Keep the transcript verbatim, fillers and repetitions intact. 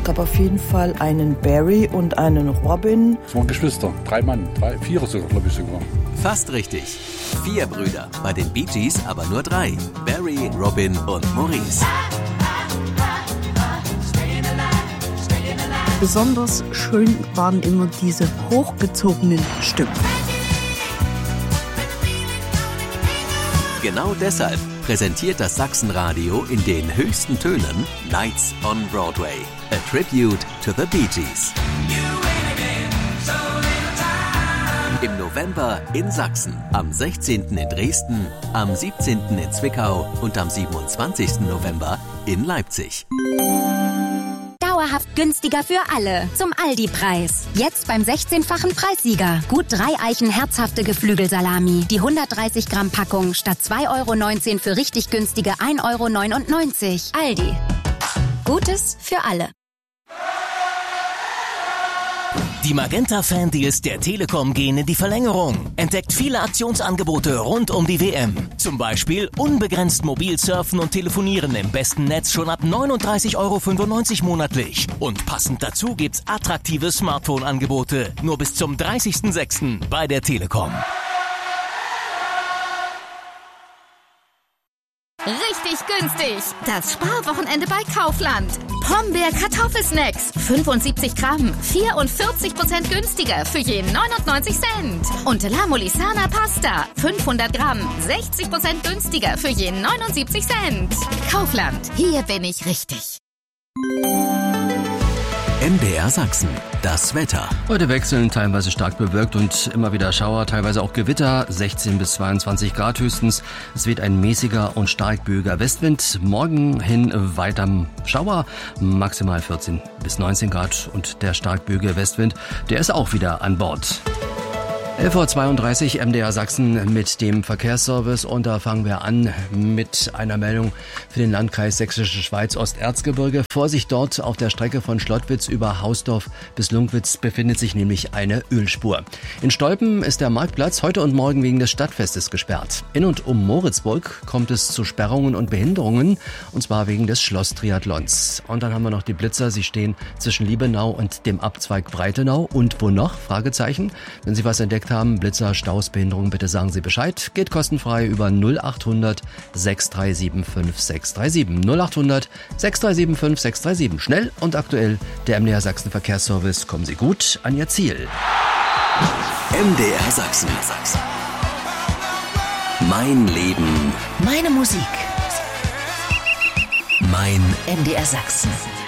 gab auf jeden Fall einen Barry und einen Robin. Es waren Geschwister, drei Mann, drei, vier sogar, glaube ich sogar. Fast richtig. Vier Brüder, bei den Bee Gees aber nur drei. Barry, Robin und Maurice. Besonders schön waren immer diese hochgezogenen Stimmen. Genau deshalb präsentiert das Sachsenradio in den höchsten Tönen Nights on Broadway. A Tribute to the Bee Gees. Im November in Sachsen, am sechzehnten in Dresden, am siebzehnten in Zwickau und am siebenundzwanzigsten November in Leipzig. Dauerhaft günstiger für alle. Zum Aldi-Preis. Jetzt beim sechzehnfachen Preissieger. Gut drei Eichen herzhafte Geflügelsalami. Die hundertdreißig Gramm Packung statt zwei Euro neunzehn für richtig günstige ein Euro neunundneunzig. Aldi. Gutes für alle. Die Magenta-Fan-Deals der Telekom gehen in die Verlängerung. Entdeckt viele Aktionsangebote rund um die W M. Zum Beispiel unbegrenzt mobil surfen und telefonieren im besten Netz schon ab neununddreißig Euro fünfundneunzig monatlich. Und passend dazu gibt's attraktive Smartphone-Angebote. Nur bis zum dreißigsten sechsten bei der Telekom. Richtig günstig. Das Sparwochenende bei Kaufland. Pombeer Kartoffelsnacks. fünfundsiebzig Gramm. vierundvierzig Prozent günstiger für je neunundneunzig Cent. Und La Molisana Pasta. fünfhundert Gramm. sechzig Prozent günstiger für je neunundsiebzig Cent. Kaufland. Hier bin ich richtig. M D R Sachsen. Das Wetter. Heute wechseln, teilweise stark bewölkt und immer wieder Schauer, teilweise auch Gewitter, sechzehn bis zweiundzwanzig Grad höchstens. Es weht ein mäßiger und stark böiger Westwind. Morgen hin weiter Schauer, maximal vierzehn bis neunzehn Grad und der stark böige Westwind, der ist auch wieder an Bord. elf Uhr zweiunddreißig M D R Sachsen mit dem Verkehrsservice und da fangen wir an mit einer Meldung für den Landkreis Sächsische Schweiz Osterzgebirge. Vorsicht, dort auf der Strecke von Schlottwitz über Hausdorf bis Lunkwitz befindet sich nämlich eine Ölspur. In Stolpen ist der Marktplatz heute und morgen wegen des Stadtfestes gesperrt. In und um Moritzburg kommt es zu Sperrungen und Behinderungen und zwar wegen des Schloss-Triathlons. Und dann haben wir noch die Blitzer, sie stehen zwischen Liebenau und dem Abzweig Breitenau und wo noch? Fragezeichen. Wenn Sie was entdeckt haben, Blitzer, Staus, Behinderungen, bitte sagen Sie Bescheid. Geht kostenfrei über null acht hundert sechs drei sieben fünf sechs drei sieben. null acht hundert sechs drei sieben fünf sechs drei sieben. Schnell und aktuell der M D R Sachsen Verkehrsservice. Kommen Sie gut an Ihr Ziel. M D R Sachsen. Mein Leben. Meine Musik. Mein M D R Sachsen.